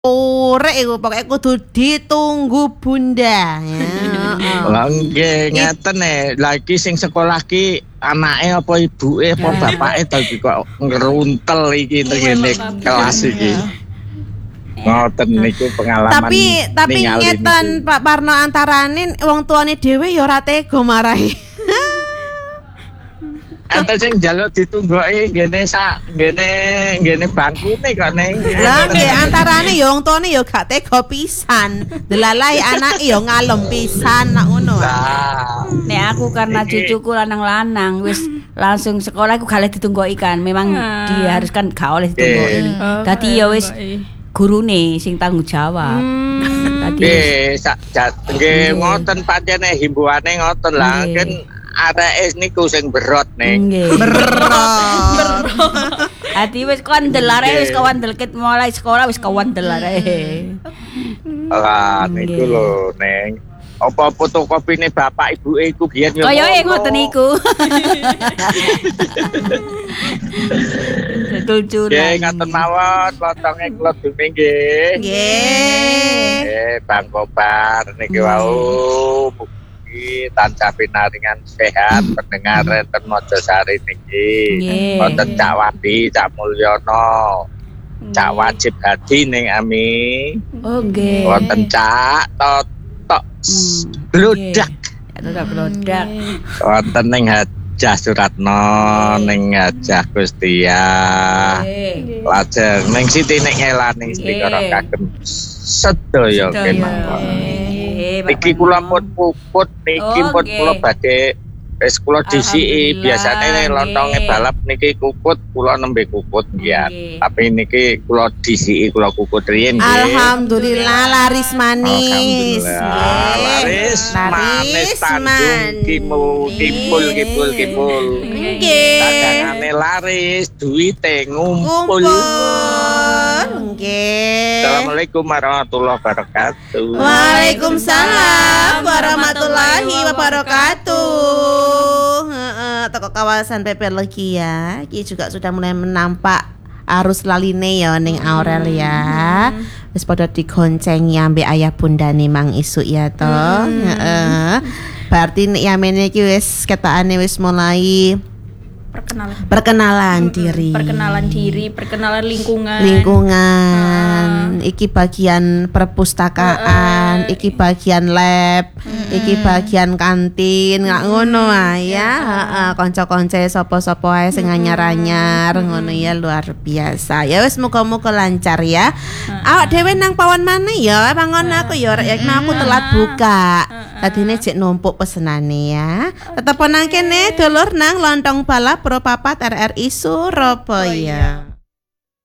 Sore iku pokoke kudu ditunggu Bunda. Lah nggih ngeten lagi sing sekolah ki anake apa ibuke apa bapake dadi kok ngeruntel iki ngene kelas iki. Ngoten niku pengalaman. Tapi ngeten Pak Parno antarane wong tuane dhewe ya ora tega marahi. Enten sing njaluk ditunggoki ngene bangkune kok ning. Lah nggih antarane ya wong tuane ya gak tega pisan. Delalahi anake ya ngalem pisan nak ngono. Nek aku karena cucuku lanang-lanang wis langsung sekolah aku gak oleh ditunggoki kan. Memang diharuskan gak oleh ditunggoki. Dadi ya wis gurune sing tanggung jawab. Tadi nggih ngoten pancene himbuane ngoten lah kan arek niku sing berot ning. Berot. Ati wis kandel arek wis kawandel ket mulai sekolah wis kawandel arek. Lah niku lho ning. Apa fotokopine bapak ibuke iku biyen yo. Kaya ngoten niku. Tulcuran. Nggih ngaten mawon lontongé kula dume nggih. Nggih. Bang Kobar niki wau tansah pinaringan sehat pendengar enten Mojosari niki. Wonten Cak Wadi, Cak Mulyono. Cak Wajib Hadi ning Ami. Oh nggih. Wonten Cak Totok Blodak. Blodak. Wonten ning Hajah Suratno ning Hajah Gustia. Lajeng ning Siti nek ngelani Stikara kagem sedaya kemawon. Niki kula pun puput niki pun kula badhe wis kula disiki biasane lontonge balap niki kukut kula nembe kukut nggih. Tapi niki kula disiki kula kukut riyen nggih. Alhamdulillah laris manis. Laris manis Tanjung Kipul. Nggih. Dagangane laris, duwite ngumpul. Nggih. Assalamualaikum warahmatullahi wabarakatuh. Waalaikumsalam warahmatullahi wabarakatuh. Toko kawasan PP Logia iki juga sudah mulai menampak arus laline ya ning Aurel ya. Wis padha digoncengi ambek ayah bundane Mang Isuk ya to. Berarti nek yamene iki wis ketokane wis mulai perkenalan diri, perkenalan lingkungan. Iki bagian perpustakaan, iki bagian lab, iki bagian kantin, nggak ngono ya. Kanca-kanca sapa-sapa ae sing anyar-anyar ngono ya luar biasa. Ya wis muga-muga lancar ya. Awak dhewe nang pawon maneh ya, pangon aku ya aku telat buka. Tadine jek numpuk pesenane ya. Tetep nang kene dulur nang Lontong Balap Pro Papat RRI Surabaya.